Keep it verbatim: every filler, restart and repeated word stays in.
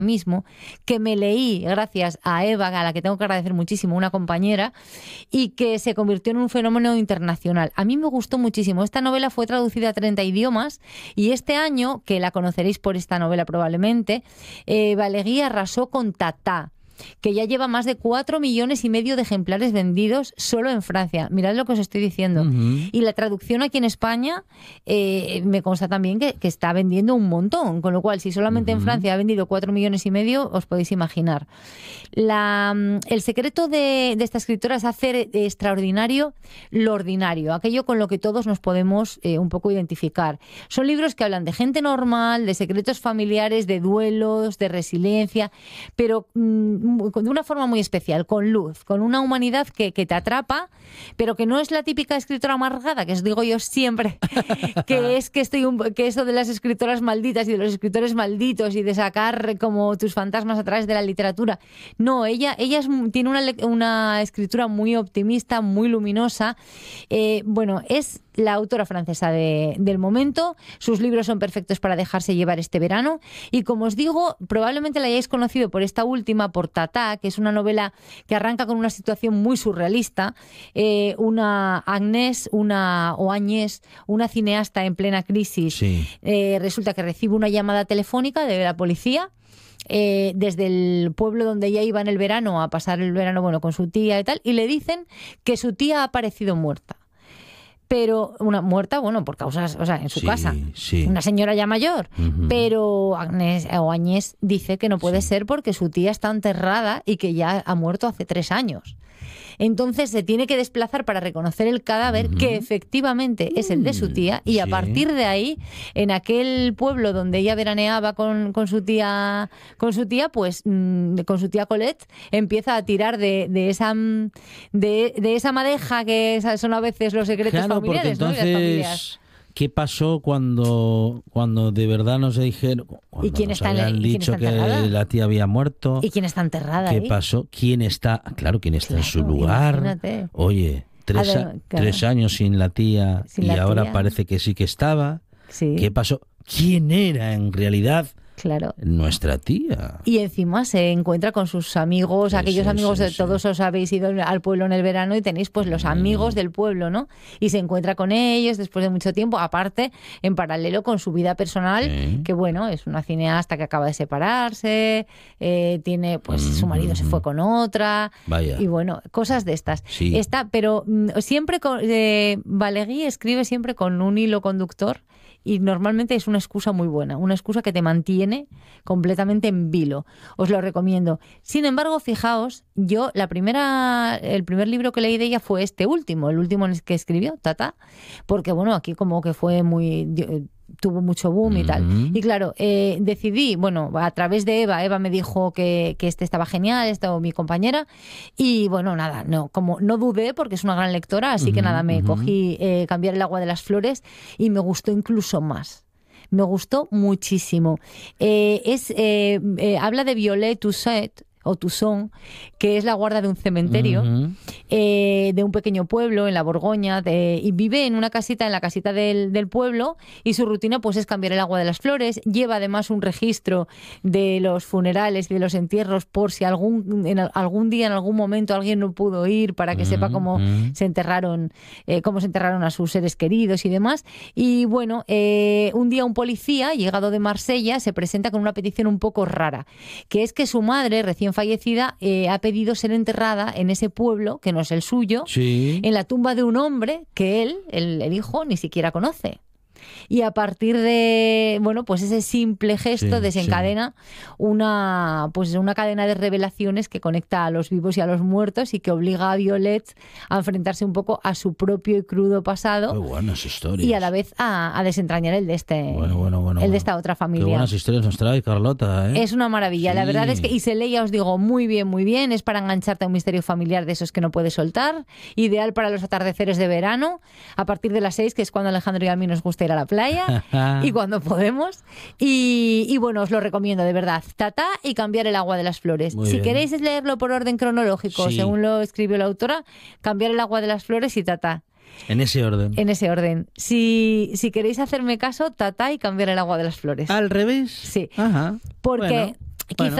mismo, que me leí gracias a Eva, a la que tengo que agradecer muchísimo, una compañera, y que se convirtió en un fenómeno internacional. A mí me gustó muchísimo. Esta novela fue traducida a treinta idiomas y este año, que la conoceréis por esta novela probablemente, eh, Valéry arrasó con Tata, que ya lleva más de cuatro millones y medio de ejemplares vendidos solo en Francia. Mirad lo que os estoy diciendo. Uh-huh. Y la traducción aquí en España eh, me consta también que, que está vendiendo un montón, con lo cual si solamente uh-huh. en Francia ha vendido cuatro millones y medio, os podéis imaginar. La, el secreto de, de esta escritora es hacer extraordinario lo ordinario, aquello con lo que todos nos podemos eh, un poco identificar. Son libros que hablan de gente normal, de secretos familiares, de duelos, de resiliencia, pero mmm, de una forma muy especial, con luz, con una humanidad que, que te atrapa, pero que no es la típica escritora amargada, que os digo yo siempre, que es que estoy un, que eso de las escritoras malditas y de los escritores malditos y de sacar como tus fantasmas a través de la literatura. No, ella, ella es, tiene una, una escritura muy optimista, muy luminosa. Eh, bueno, es la autora francesa de, del momento. Sus libros son perfectos para dejarse llevar este verano. Y como os digo, probablemente la hayáis conocido por esta última, por Tata, que es una novela que arranca con una situación muy surrealista. Eh, una Agnès, una, o Agnès, una cineasta en plena crisis, sí. eh, resulta que recibe una llamada telefónica de la policía. Eh, desde el pueblo donde ella iba en el verano a pasar el verano bueno con su tía y tal, y le dicen que su tía ha aparecido muerta. Pero una muerta, bueno, por causas, o sea, en su sí, casa. Sí. Una señora ya mayor. Uh-huh. Pero Agnès, o Agnès dice que no puede sí. ser porque su tía está enterrada y que ya ha muerto hace tres años. Entonces se tiene que desplazar para reconocer el cadáver, uh-huh. que efectivamente es el de su tía, y sí. a partir de ahí, en aquel pueblo donde ella veraneaba con, con su tía, con su tía, pues mmm, con su tía Colette, empieza a tirar de, de esa de, de esa madeja que son a veces los secretos claro, familiares, porque entonces, ¿no? Y las familias. ¿Qué pasó cuando, cuando de verdad nos dijeron, cuando ¿Y quién nos está, habían ¿y dicho quién está que la tía había muerto? ¿Y quién está enterrada ¿Qué ahí? pasó? ¿Quién está? Claro, ¿quién está claro, en su lugar? Imagínate. Oye, tres, a, claro. tres años sin la tía sin y la ahora tía. Parece que sí que estaba. Sí. ¿Qué pasó? ¿Quién era en realidad? Claro. Nuestra tía. Y encima se encuentra con sus amigos, sí, aquellos sí, amigos sí, de todos sí. os habéis ido al pueblo en el verano y tenéis pues los amigos mm. del pueblo, ¿no? Y se encuentra con ellos después de mucho tiempo, aparte, en paralelo con su vida personal, sí. que bueno, es una cineasta que acaba de separarse, eh, tiene, pues mm. su marido se fue con otra, Vaya. Y bueno, cosas de estas. Sí. Está, pero mm, siempre, con, eh, Valéry escribe siempre con un hilo conductor. Y normalmente es una excusa muy buena, una excusa que te mantiene completamente en vilo. Os lo recomiendo. Sin embargo, fijaos, yo la primera, el primer libro que leí de ella fue este último, el último en el que escribió, Tata, porque bueno, aquí como que fue muy... tuvo mucho boom y tal. Uh-huh. Y claro, eh, decidí, bueno, a través de Eva, Eva me dijo que, que este estaba genial, esta mi compañera, y bueno, nada, no, como no dudé porque es una gran lectora, así uh-huh, que nada, me uh-huh. cogí eh, Cambiar el agua de las flores y me gustó incluso más. Me gustó muchísimo. Eh, es eh, eh, habla de Violet Toussaint, o Toussaint, que es la guarda de un cementerio, uh-huh. eh, de un pequeño pueblo en la Borgoña, de, y vive en una casita, en la casita del, del pueblo, y su rutina pues es cambiar el agua de las flores. Lleva además un registro de los funerales y de los entierros por si algún, en algún día, en algún momento alguien no pudo ir, para que uh-huh. sepa cómo uh-huh. se enterraron, eh, cómo se enterraron a sus seres queridos y demás. Y bueno, eh, un día un policía, llegado de Marsella, se presenta con una petición un poco rara, que es que su madre, recién fallecida, eh, ha pedido ser enterrada en ese pueblo, que no es el suyo, sí. en la tumba de un hombre que él, el, el hijo, ni siquiera conoce. Y a partir de, bueno, pues ese simple gesto sí, desencadena sí. una, pues una cadena de revelaciones que conecta a los vivos y a los muertos y que obliga a Violet a enfrentarse un poco a su propio y crudo pasado. Qué buenas historias. Y a la vez a, a desentrañar el de este, bueno, bueno, bueno, el de esta otra familia. Qué buenas historias nos trae Carlota, ¿eh? Es una maravilla, sí. La verdad es que, y se lee, ya os digo, muy bien, muy bien. Es para engancharte a un misterio familiar de esos que no puedes soltar. Ideal para los atardeceres de verano, a partir de las seis, que es cuando Alejandro y a mí nos gusta ir a la playa. Y cuando podemos. Y, y bueno, os lo recomiendo, de verdad. Tata y Cambiar el agua de las flores. Muy si bien. Queréis leerlo por orden cronológico, sí. según lo escribió la autora, Cambiar el agua de las flores y Tata. En ese orden. En ese orden. Si, si queréis hacerme caso, Tata y Cambiar el agua de las flores. ¿Al revés? Sí. Ajá. Porque... Bueno. Quizá